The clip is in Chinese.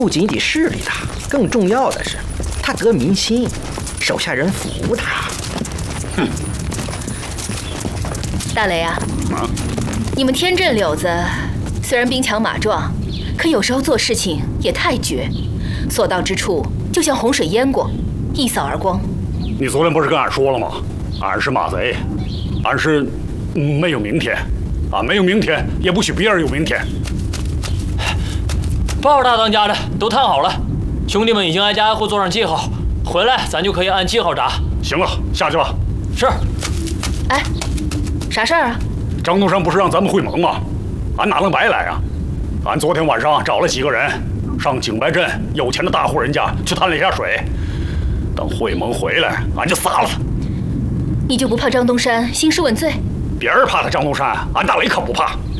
不仅得势力大，更重要的是，他得民心，手下人服他。 哼！ 大雷啊，你们天镇柳子虽然兵强马壮，可有时候做事情也太绝，所到之处就像洪水淹过，一扫而光。 你昨天不是跟俺说了吗？俺是马贼，俺是没有明天，俺没有明天，也不许别人有明天。 报大当家的都谈好了，兄弟们已经挨家挨户做上记号，回来咱就可以按记号扎。 行了，下去吧。 是。 哎，啥事儿啊？ 张东山不是让咱们会盟吗？俺哪能白来啊？俺昨天晚上找了几个人，上景白镇有钱的大户人家去探了一下水。等会盟回来，俺就杀了他。 你就不怕张东山兴师问罪？ 别人怕他张东山，俺大雷可不怕。